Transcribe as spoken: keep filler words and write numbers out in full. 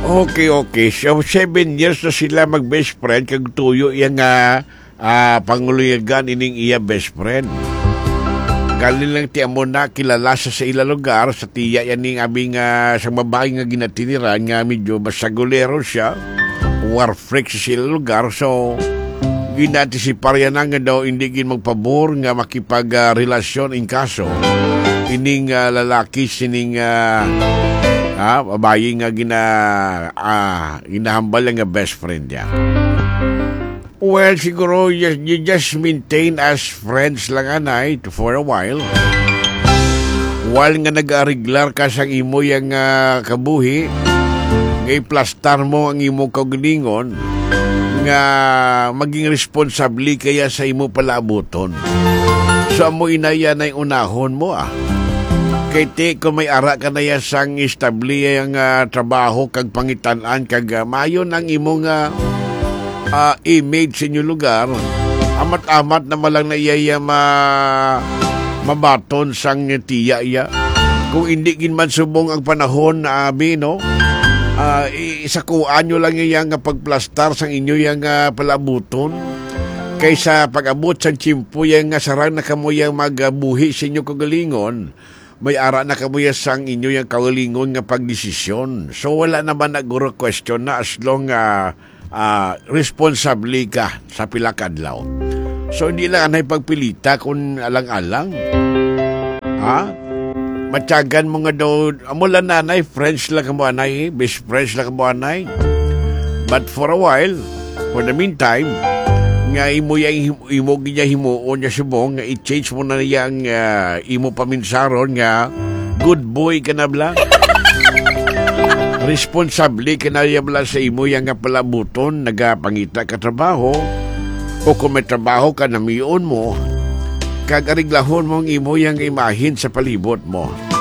Okay, okay. So, seven years na sila mag-best friend. Kag tuyo yung uh, uh, panguluyagan ining iya best friend. Galing lang tiya mo na kilala sa sa ila lugar. Sa tiya yan yung aming uh, sa babae nga ginatiniran nga medyo masagulero siya. War freak sa sila lugar. So, ginatisipar yan nga daw hindi gin magpabor nga makipag-relasyon uh, in kaso. Ining uh, lalaki sining... Uh, Ha, babae nga gina ah, ginahambal nga best friend niya. Well, siguro you, you just maintain as friends lang anay for a while. While nga nag-ariglar ka sa imo yung uh, kabuhi, nga iplastar mo ang imo kaugalingon, nga maging responsable kaya sa imo palaabuton. So, amo inaya na yung unahon mo ah. Kay te, kung may ara ka na yasang istabli ang uh, trabaho kag pangitan-an kag uh, mayon ang imong uh, uh, image sa inyong lugar, amat-amat na malang na iya ma mabaton sang tiya iya. Kung hindi ginman subong ang panahon na uh, abi, no? Uh, isakuan nyo lang iya nga pagplastar sang inyo yung uh, palabuton. Kaysa pag-abot sang tiyempo yung uh, sarang na kamuyang magbuhi sa inyo kagalingon, may ara na kamuyas sang inyo yung kaulingon nga pagdesisyon. So wala naman naguro question na as long uh, uh, responsable ka sa pilakadlaw. So hindi lang anay pagpilita kung alang-alang. Ha? Matyagan mo nga daw, amula nanay, friends lang mo anay, best friends lang mo anay. But for a while, for the meantime, nga imo yang imo ginya himuon niya subong nga i-change mo na yang uh, imo paminsaron nga good boy ka na bla. Responsable ka na bla sa imo yang nga palabuton nagapangita ka trabaho o kung may trabaho ka namiyon mo kag ariglahon mo ang imo yang imahin sa palibot mo.